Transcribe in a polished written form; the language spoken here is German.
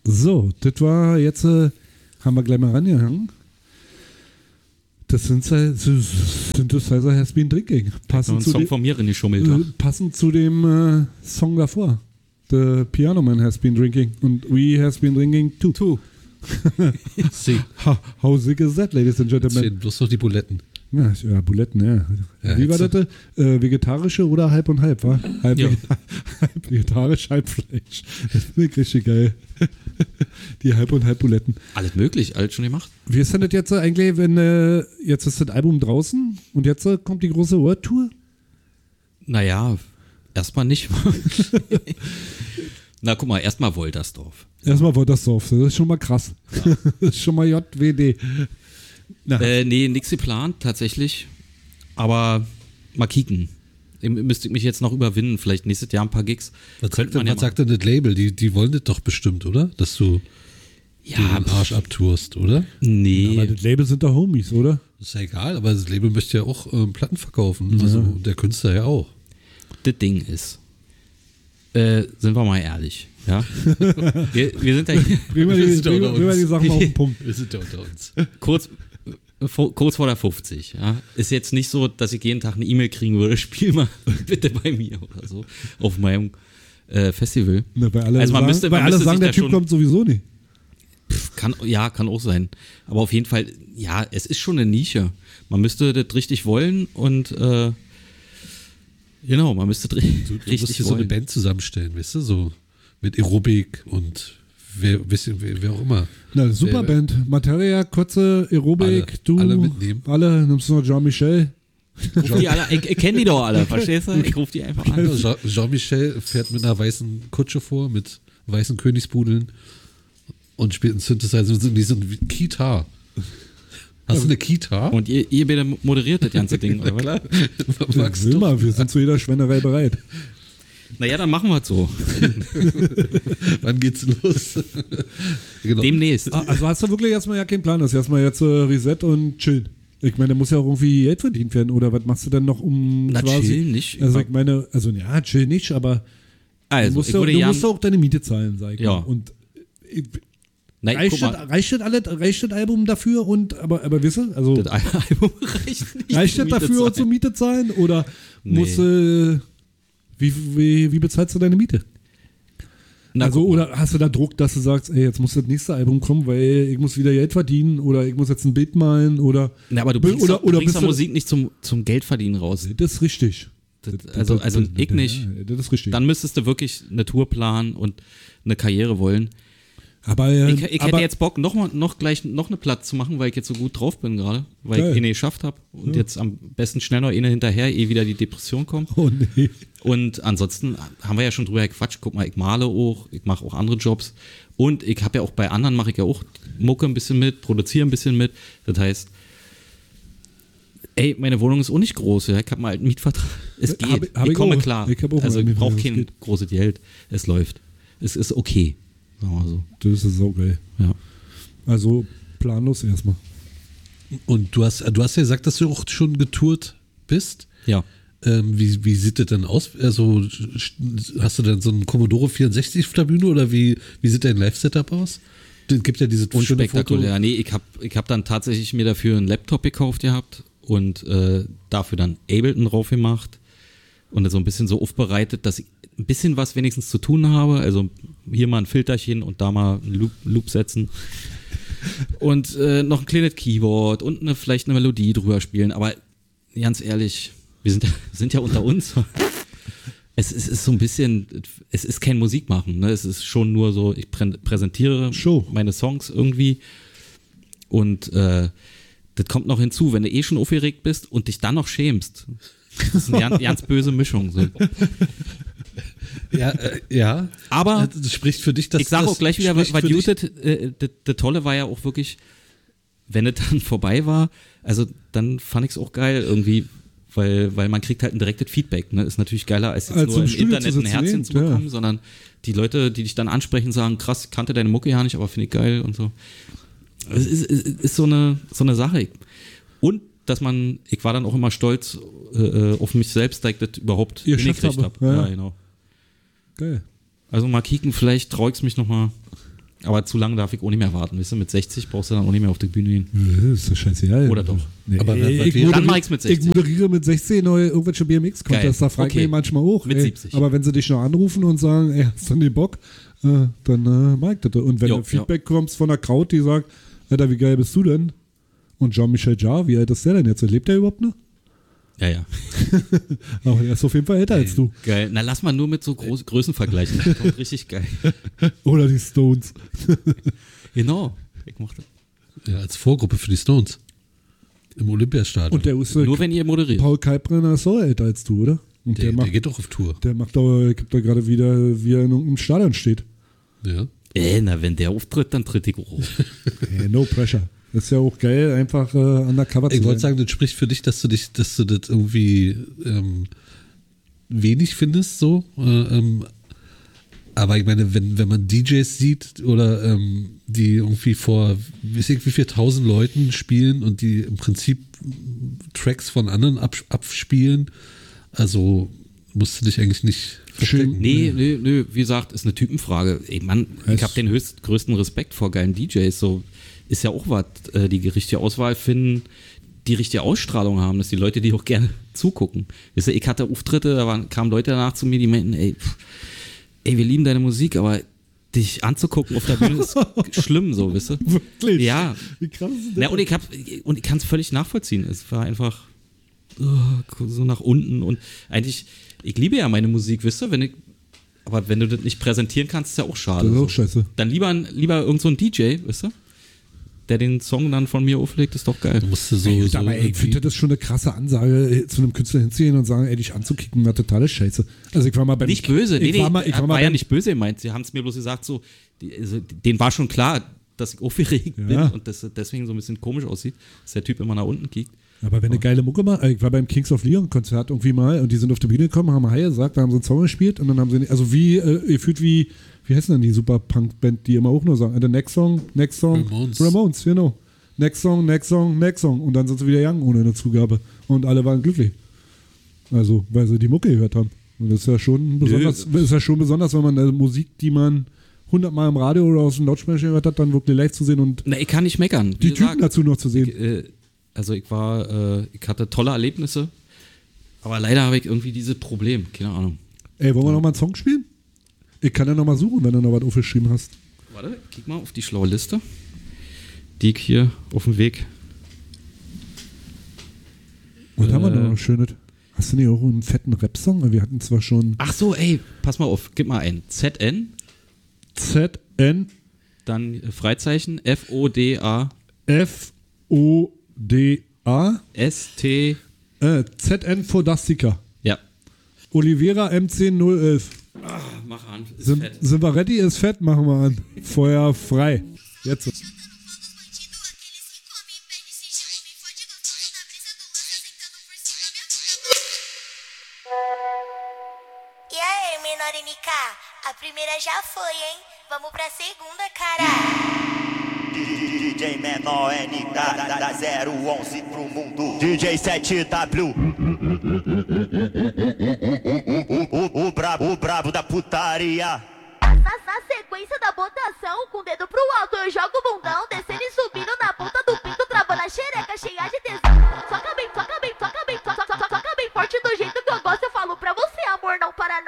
So, das war jetzt, haben wir gleich mal rangehangen. Das Synthesizer Has Been Drinking. Passend zu Song von mir geschummelt. Passend zu dem Song davor. The Piano Man Has Been Drinking. Und We Has Been Drinking too. How sick is that, ladies and gentlemen? Jetzt bloß noch die Buletten. Ja, Buletten, ja. Wie war das? Vegetarische oder halb und halb, wa? Halb vegetarisch, halb Fleisch. Das finde ich richtig geil. Die halb und halb Buletten. Alles möglich, alles schon gemacht. Wie ist denn das jetzt eigentlich, wenn jetzt ist das Album draußen und jetzt kommt die große World Tour? Naja, erstmal nicht. Na, guck mal, erstmal Woltersdorf. Erstmal Woltersdorf, das ist schon mal krass. Ja. Das ist schon mal JWD. Nee, nichts geplant, tatsächlich. Aber mal kicken. Müsste ich mich jetzt noch überwinden, vielleicht nächstes Jahr ein paar Gigs. Was sagt denn das Label? Die wollen das doch bestimmt, oder? Dass du den Arsch abtourst, oder? Nee. Aber das Label sind doch Homies, oder? Ist ja egal, aber das Label möchte ja auch Platten verkaufen. Ja. Also der Künstler ja auch. Das Ding ist, sind wir mal ehrlich, ja? Wir sind da hier. Bringen wir die Sachen auf den Punkt. Wir sind ja unter uns. Kurz vor der 50, ja. Ist jetzt nicht so, dass ich jeden Tag eine E-Mail kriegen würde, spiel mal bitte bei mir oder so auf meinem Festival. Na, weil alle sagen, der Typ kommt sowieso nicht. Kann auch sein. Aber auf jeden Fall, ja, es ist schon eine Nische. Man müsste das richtig wollen und genau, man müsste das richtig wollen. Du musst hier so eine Band zusammenstellen, weißt du, so mit Aerobik und wer auch immer. Na, super Band. Materia, Kotze, Aerobik, alle mitnehmen. Alle, nimmst du noch Jean-Michel. Ich kenne die doch alle, verstehst du? Ich rufe die einfach an. Jean-Michel fährt mit einer weißen Kutsche vor, mit weißen Königspudeln und spielt einen Synthesizer wie so ein Kitar. Hast du eine Kitar? Und ihr bitte moderiert das ganze Ding, oder? Klar. Wir sind zu jeder Schweinerei bereit. Naja, dann machen wir es so. Wann geht's los? Genau. Demnächst. Also hast du wirklich erstmal ja keinen Plan, das ist erstmal jetzt Reset und chillen. Ich meine, da muss ja auch irgendwie Geld verdient werden, oder was machst du denn noch quasi... chillen nicht. Also ich meine, chill nicht, aber du musst auch deine Miete zahlen, sag ich ja. mal. Und reicht das Album dafür aber wisst ihr, also... Das Album reicht nicht. Reicht das dafür und zur Miete zahlen, oder musst wie bezahlst du deine Miete? Oder hast du da Druck, dass du sagst, ey, jetzt muss das nächste Album kommen, weil ich muss wieder Geld verdienen oder ich muss jetzt ein Bild malen oder... Na, aber du bringst doch Musik nicht zum Geldverdienen raus. Das ist richtig. Also ich nicht. Ja, das ist richtig. Dann müsstest du wirklich eine Tour planen und eine Karriere wollen. Aber ich hätte jetzt Bock, noch eine Platte zu machen, weil ich jetzt so gut drauf bin gerade, weil ich eine geschafft habe und jetzt am besten schnell noch eine hinterher, wieder die Depression kommt. Oh nee. Und ansonsten haben wir ja schon drüber gequatscht, guck mal, ich male auch, ich mache auch andere Jobs und ich habe ja auch bei anderen, mache ich ja auch Mucke ein bisschen mit, produziere ein bisschen mit, das heißt, ey, meine Wohnung ist auch nicht groß, ja? Ich habe mal einen Mietvertrag, es geht, ich komme klar, ich brauche kein großes Geld, es läuft, es ist okay. So. Das ist so geil. Ja. Also planlos erstmal. Und du hast ja gesagt, dass du auch schon getourt bist. Ja. Wie sieht das denn aus? Also hast du dann so einen Commodore 64 auf der Bühne oder wie sieht dein Live-Setup aus? Es gibt ja diese unspektakulär. Nee, ich hab dann tatsächlich mir dafür einen Laptop gekauft gehabt und dafür dann Ableton drauf gemacht und so ein bisschen so aufbereitet, dass ich ein bisschen was wenigstens zu tun habe. Also hier mal ein Filterchen und da mal einen Loop setzen. Und noch ein kleines Keyboard und vielleicht eine Melodie drüber spielen. Aber ganz ehrlich, wir sind ja unter uns. Es ist so ein bisschen, es ist kein Musikmachen. Ne? Es ist schon nur so, ich präsentiere meine Songs irgendwie. Und das kommt noch hinzu, wenn du eh schon aufgeregt bist und dich dann noch schämst. Das ist eine ganz böse Mischung. So. Ja. Aber das spricht für dich, dass ich sage auch gleich wieder, weil Judith, das Tolle war ja auch wirklich, wenn es dann vorbei war, also dann fand ich es auch geil irgendwie, weil man kriegt halt ein direktes Feedback. Ne? Ist natürlich geiler, als jetzt nur im Internet ein Herzchen zu bekommen, sondern die Leute, die dich dann ansprechen, sagen, krass, kannte deine Mucke ja nicht, aber finde ich geil und so. Es ist so eine Sache. Und ich war dann auch immer stolz auf mich selbst, dass ich das überhaupt hingekriegt habe. Ja, genau. Geil. Also mal kicken, vielleicht traue ich es mich nochmal Aber zu lange darf ich auch nicht mehr warten. Weißt du, mit 60 brauchst du dann auch nicht mehr auf die Bühne gehen. Das ist doch scheißegal. Oder doch? Nee, Aber dann mach ich's mit 60. Ich moderiere mit 16 neue irgendwelche BMX-Contests. Da frage ich mich manchmal auch. Mit 70. Aber wenn sie dich noch anrufen und sagen, ey, hast du den Bock? Dann mag ich das. Und wenn du Feedback kommst von der Crowd, die sagt, Alter, wie geil bist du denn? Und Jean-Michel Jarre, wie alt ist der denn jetzt? Lebt der überhaupt noch? Ja. Aber er ist auf jeden Fall älter als du. Geil. Na, lass mal nur mit so Größen vergleichen. Das kommt richtig geil. Oder die Stones. Genau. Ich mochte. Ja, als Vorgruppe für die Stones. Im Olympiastadion. Und der ist, Nur wenn ihr moderiert. Paul Kalkbrenner ist auch älter als du, oder? Und der geht doch auf Tour. Der macht doch, gibt da gerade wieder, wie er in irgendeinem Stadion steht. Ja. Na, wenn der auftritt, dann tritt ich auch auf. No pressure. Das ist ja auch geil, einfach undercover zu sein. Ich wollte sagen, das spricht für dich, dass du das irgendwie wenig findest, so. Aber ich meine, wenn man DJs sieht oder die irgendwie vor, weiß ich wie viel 1000 Leuten spielen und die im Prinzip Tracks von anderen abspielen, also musst du dich eigentlich nicht verstecken. Nee, wie gesagt, ist eine Typenfrage. Ey, Mann, ich habe den größten Respekt vor geilen DJs, so. Ist ja auch was, die richtige Auswahl finden, die richtige Ausstrahlung haben, dass die Leute, die auch gerne zugucken. Weißt du, ich hatte Auftritte, kamen Leute danach zu mir, die meinten, ey, wir lieben deine Musik, aber dich anzugucken auf der Bühne ist schlimm, so, weißt du? Wirklich? Ja. Wie krass ist das? Und ich kann es völlig nachvollziehen. Es war einfach so nach unten und eigentlich, ich liebe ja meine Musik, weißt du, aber wenn du das nicht präsentieren kannst, ist ja auch schade. Das ist auch scheiße. Dann lieber irgend so ein DJ, weißt du? Der den Song dann von mir auflegt, ist doch geil. Musst du Aber ich finde das schon eine krasse Ansage, zu einem Künstler hinzugehen und sagen, ey, dich anzukicken, war totale Scheiße. Also ich war mal beim... Nicht böse, ich war ja nicht böse gemeint. Sie haben es mir bloß gesagt, so, denen war schon klar, dass ich aufgeregt bin und dass es deswegen so ein bisschen komisch aussieht, dass der Typ immer nach unten kiegt. Aber wenn eine geile Mucke macht, ich war beim Kings of Leon Konzert irgendwie mal und die sind auf die Bühne gekommen, haben Hi gesagt, da haben sie einen Song gespielt und dann haben sie, also wie heißen denn die super Punk-Band, die immer auch nur sagen, Next Song, Ramones, genau. Next Song. Und dann sind sie wieder gegangen ohne eine Zugabe. Und alle waren glücklich. Also, weil sie die Mucke gehört haben. Und das ist ja schon besonders, wenn man eine Musik, die man 100 Mal im Radio oder aus dem Lautsprecher gehört hat, dann wirklich live zu sehen und ich kann nicht meckern. Die Typen dazu noch zu sehen. Ich hatte tolle Erlebnisse, aber leider habe ich irgendwie dieses Problem. Keine Ahnung. Ey, wollen wir noch mal einen Song spielen? Ich kann ja noch mal suchen, wenn du noch was aufgeschrieben hast. Warte, kick mal auf die schlaue Liste, die ich hier auf dem Weg. Was haben wir da noch Schönes? Hast du nicht auch einen fetten Rap-Song? Wir hatten zwar schon... Ach so, ey, pass mal auf, gib mal ein. ZN. Dann Freizeichen, FODA. FODA. ST. ZN Fodastica. Ja. Oliveira M10011. Mach an. Sind wir ready? Ist fett? Machen wir an. Feuer frei. Jetzt. E aí, menor NK? A primeira já foi, hein? Vamos pra segunda, caralho. DJ menor NK da 011 pro mundo. DJ 7W. O brabo da putaria. Na sequência da botação, com o dedo pro alto, eu jogo o bundão, descendo e subindo.